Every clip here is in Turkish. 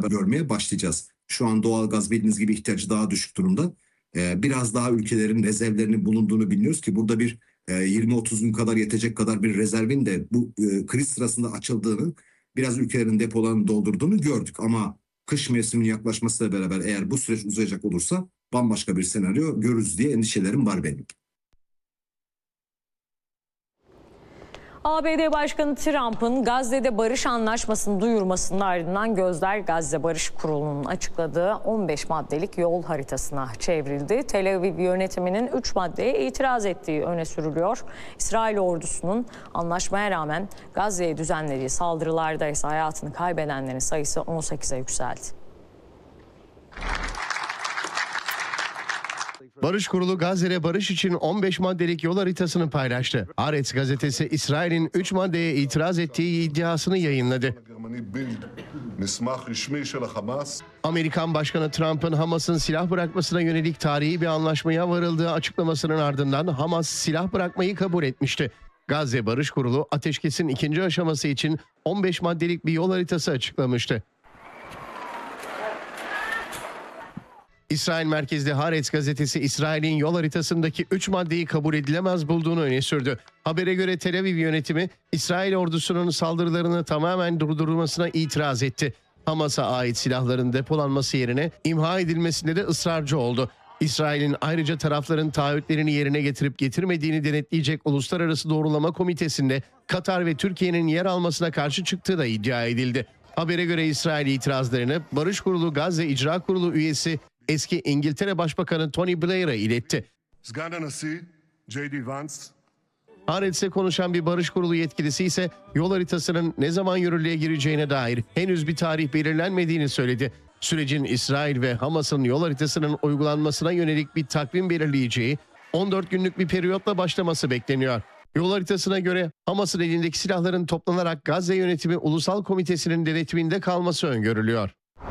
beraber görmeye başlayacağız. Şu an doğalgaz bildiğiniz gibi ihtiyacı daha düşük durumda. Biraz daha ülkelerin rezervlerinin bulunduğunu biliyoruz ki burada bir 20-30 gün kadar yetecek kadar bir rezervin de bu kriz sırasında açıldığını, biraz ülkelerin depolarını doldurduğunu gördük. Ama kış mevsiminin yaklaşmasıyla beraber eğer bu süreç uzayacak olursa bambaşka bir senaryo görürüz diye endişelerim var benim. ABD Başkanı Trump'ın Gazze'de barış anlaşmasını duyurmasının ardından gözler Gazze Barış Kurulu'nun açıkladığı 15 maddelik yol haritasına çevrildi. Tel Aviv yönetiminin 3 maddeye itiraz ettiği öne sürülüyor. İsrail ordusunun anlaşmaya rağmen Gazze'ye düzenlediği saldırılarda ise hayatını kaybedenlerin sayısı 18'e yükseldi. Barış Kurulu Gazze'de barış için 15 maddelik yol haritasını paylaştı. Haaretz gazetesi İsrail'in 3 maddeye itiraz ettiği iddiasını yayınladı. Amerikan Başkanı Trump'ın Hamas'ın silah bırakmasına yönelik tarihi bir anlaşmaya varıldığı açıklamasının ardından Hamas silah bırakmayı kabul etmişti. Gazze Barış Kurulu ateşkesin ikinci aşaması için 15 maddelik bir yol haritası açıklamıştı. İsrail merkezli Haaretz gazetesi İsrail'in yol haritasındaki 3 maddeyi kabul edilemez bulduğunu öne sürdü. Habere göre Tel Aviv yönetimi İsrail ordusunun saldırılarını tamamen durdurulmasına itiraz etti. Hamas'a ait silahların depolanması yerine imha edilmesinde de ısrarcı oldu. İsrail'in ayrıca tarafların taahhütlerini yerine getirip getirmediğini denetleyecek Uluslararası Doğrulama Komitesi'nde Katar ve Türkiye'nin yer almasına karşı çıktığı da iddia edildi. Habere göre İsrail itirazlarını Barış Kurulu Gazze İcra Kurulu üyesi eski İngiltere Başbakanı Tony Blair'a iletti. Haaretz'e konuşan bir Barış Kurulu yetkilisi ise yol haritasının ne zaman yürürlüğe gireceğine dair henüz bir tarih belirlenmediğini söyledi. Sürecin İsrail ve Hamas'ın yol haritasının uygulanmasına yönelik bir takvim belirleyeceği 14 günlük bir periyotla başlaması bekleniyor. Yol haritasına göre Hamas'ın elindeki silahların toplanarak Gazze Yönetimi Ulusal Komitesi'nin denetiminde kalması öngörülüyor.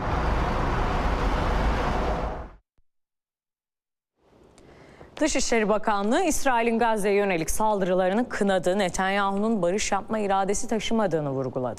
Dışişleri Bakanlığı İsrail'in Gazze'ye yönelik saldırılarını kınadı. Netanyahu'nun barış yapma iradesi taşımadığını vurguladı.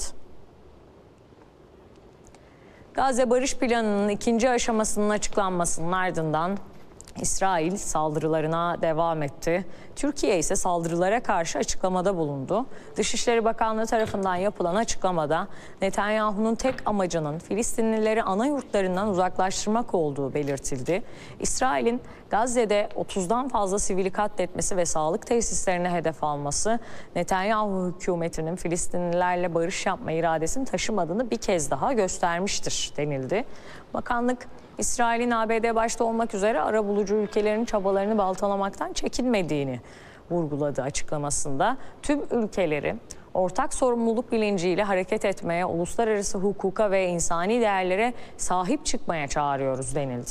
Gazze Barış Planı'nın ikinci aşamasının açıklanmasının ardından İsrail saldırılarına devam etti. Türkiye ise saldırılara karşı açıklamada bulundu. Dışişleri Bakanlığı tarafından yapılan açıklamada Netanyahu'nun tek amacının Filistinlileri ana yurtlarından uzaklaştırmak olduğu belirtildi. İsrail'in Gazze'de 30'dan fazla sivili katletmesi ve sağlık tesislerine hedef alması Netanyahu hükümetinin Filistinlilerle barış yapma iradesini taşımadığını bir kez daha göstermiştir denildi. Bakanlık İsrail'in ABD başta olmak üzere arabulucu ülkelerin çabalarını baltalamaktan çekinmediğini vurguladı açıklamasında. Tüm ülkeleri ortak sorumluluk bilinciyle hareket etmeye, uluslararası hukuka ve insani değerlere sahip çıkmaya çağırıyoruz denildi.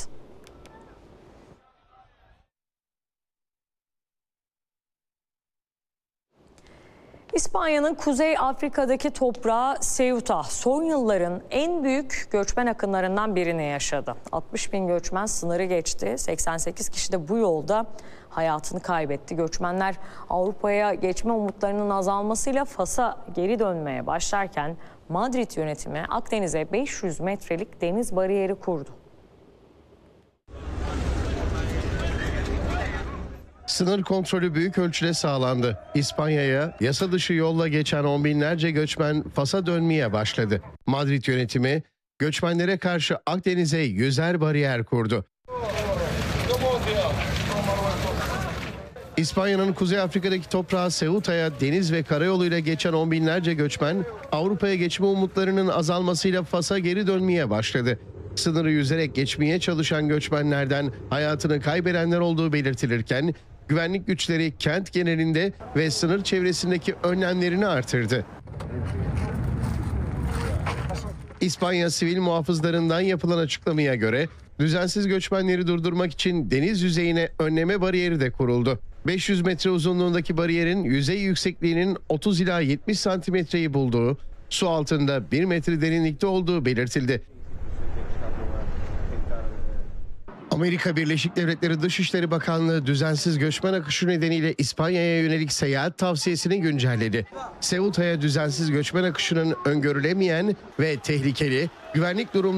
İspanya'nın Kuzey Afrika'daki toprağı Ceuta son yılların en büyük göçmen akınlarından birini yaşadı. 60 bin göçmen sınırı geçti. 88 kişi de bu yolda hayatını kaybetti. Göçmenler Avrupa'ya geçme umutlarının azalmasıyla Fas'a geri dönmeye başlarken Madrid yönetimi Akdeniz'e 500 metrelik deniz bariyeri kurdu. Sınır kontrolü büyük ölçüde sağlandı. İspanya'ya yasa dışı yolla geçen on binlerce göçmen Fas'a dönmeye başladı. Madrid yönetimi göçmenlere karşı Akdeniz'e yüzer bariyer kurdu. İspanya'nın Kuzey Afrika'daki toprağı Ceuta'ya deniz ve karayoluyla geçen on binlerce göçmen Avrupa'ya geçme umutlarının azalmasıyla Fas'a geri dönmeye başladı. Sınırı yüzerek geçmeye çalışan göçmenlerden hayatını kaybedenler olduğu belirtilirken güvenlik güçleri kent genelinde ve sınır çevresindeki önlemlerini artırdı. İspanya sivil muhafızlarından yapılan açıklamaya göre düzensiz göçmenleri durdurmak için deniz yüzeyine önleme bariyeri de kuruldu. 500 metre uzunluğundaki bariyerin yüzey yüksekliğinin 30 ila 70 santimetreyi bulduğu, su altında 1 metre derinlikte olduğu belirtildi. Amerika Birleşik Devletleri Dışişleri Bakanlığı düzensiz göçmen akışı nedeniyle İspanya'ya yönelik seyahat tavsiyesini güncelledi. Ceuta'ya düzensiz göçmen akışının öngörülemeyen ve tehlikeli güvenlik durumu